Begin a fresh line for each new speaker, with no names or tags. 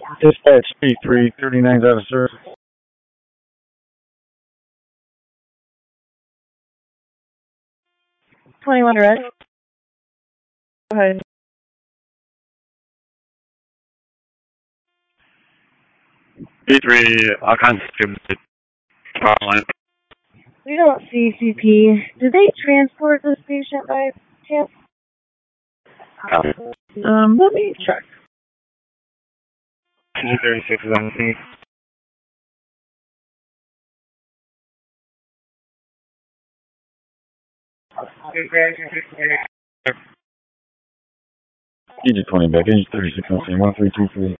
Dispatch P3, 39's out of service.
21 direct. Go ahead.
P3, all kinds of power line.
We don't see CP. Did they transport this patient by chance? Let me check.
36 is on the scene. Engine 20 back, engine 36 on scene, 1323.